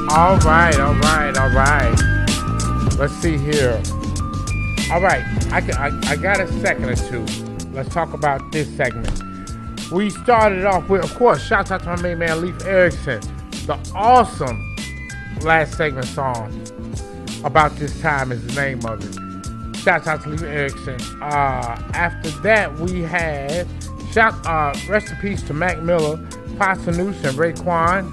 All right. Let's see here. All right, I got a second or two. Let's talk about this segment. We started off with, of course, shout out to my main man Leif Erikson, the awesome last segment song. About This Time is the name of it. Shout out to Leif Erikson. After that, we had rest in peace to Mac Miller, Pasta Noose, and Raekwon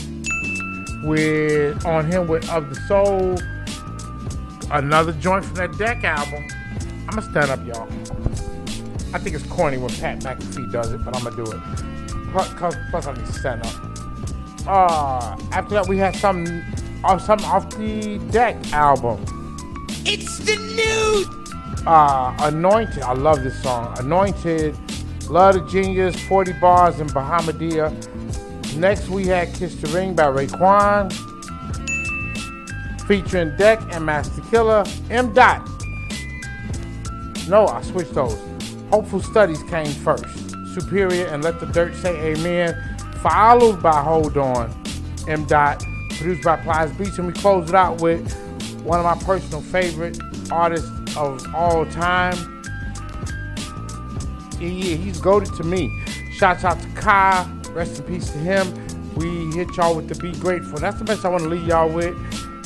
with On Him with Of the Soul. Another joint from that Deck album. I'm gonna stand up, y'all. I think it's corny when Pat McAfee does it, but I'm gonna do it. Plus, I need to stand up. After that, we had something off the Deck album. It's the news. Anointed. I love this song. Anointed, Love the Genius, 40 Bars, and Bahamadia. Next, we had Kiss the Ring by Raekwon, featuring Deck and Master Killer. M. Dot. No, I switched those. Hopeful Studies came first. Superior and Let the Dirt Say Amen, followed by Hold On. M. Dot, produced by Plies Beats, and we closed it out with one of my personal favorite artists of all time. He's goated to me. Shouts out to Kai. Rest in peace to him. We hit y'all with the Be Grateful. That's the best I want to leave y'all with.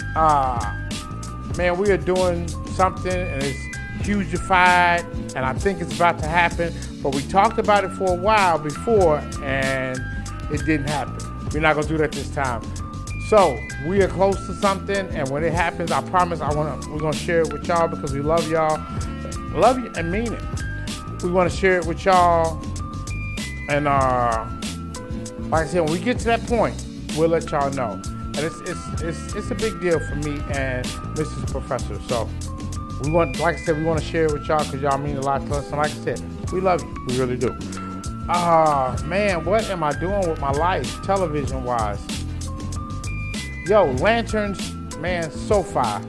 Man, we are doing something and it's hugified, and I think it's about to happen. But we talked about it for a while before, and it didn't happen. We're not gonna do that this time. So we are close to something, and when it happens, I promise we're gonna share it with y'all because we love y'all, love you and mean it. We want to share it with y'all, and like I said, when we get to that point, we'll let y'all know. And it's a big deal for me and Mrs. Professor. So we want, like I said, we want to share it with y'all because y'all mean a lot to us. And like I said, we love you. We really do. Man, what am I doing with my life, television-wise? Yo, Lanterns, man, so far.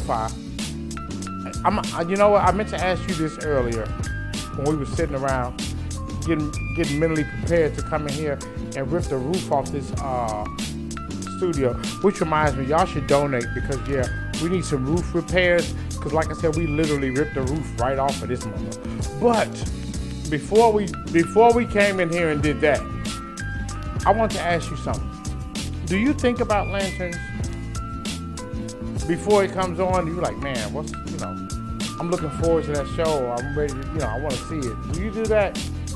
You know what? I meant to ask you this earlier when we were sitting around getting mentally prepared to come in here and rip the roof off this studio. Which reminds me, y'all should donate because we need some roof repairs. Because like I said, we literally ripped the roof right off of this mother. But before we came in here and did that, I want to ask you something. Do you think about Lanterns before it comes on? You're like, man, I'm looking forward to that show. I'm ready to, I want to see it. Do you do that?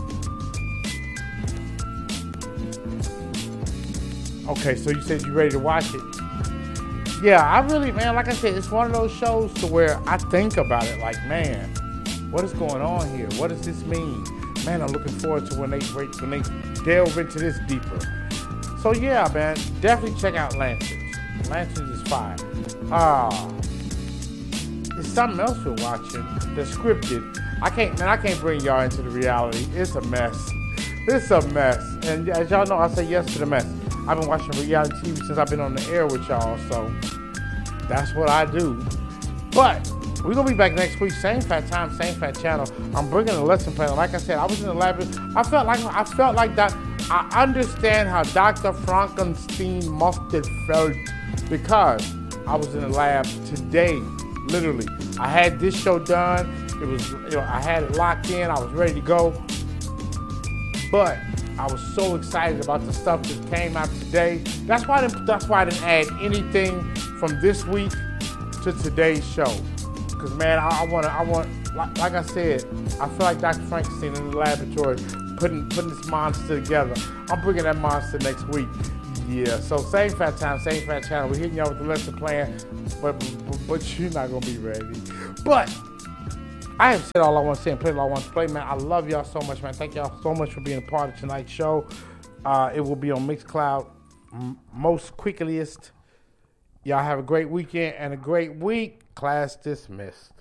Okay, so you said you're ready to watch it. Yeah, I really, man, like I said, it's one of those shows to where I think about it like, man, what is going on here? What does this mean? Man, I'm looking forward to when they delve into this deeper. So yeah, man, definitely check out Lanterns. Lanterns is fire. There's something else we're watching that's scripted. I can't bring y'all into the reality. It's a mess. And as y'all know, I say yes to the mess. I've been watching reality TV since I've been on the air with y'all, so that's what I do. But we're gonna be back next week, same fat time, same fat channel. I'm bringing a lesson plan. Like I said, I was in the lab. I felt like that. I understand how Dr. Frankenstein must have felt because I was in the lab today, literally. I had this show done. It was, I had it locked in. I was ready to go. But I was so excited about the stuff that came out today. That's why I didn't add anything from this week to today's show. Because, man, I want, like I said, I feel like Dr. Frankenstein in the laboratory putting this monster together. I'm bringing that monster next week. Yeah, so same fat time, same fat channel. We're hitting y'all with the lesson plan, but you're not going to be ready. But I have said all I want to say and played all I want to play, man. I love y'all so much, man. Thank y'all so much for being a part of tonight's show. It will be on Mixcloud most quickliest. Y'all have a great weekend and a great week. Class dismissed.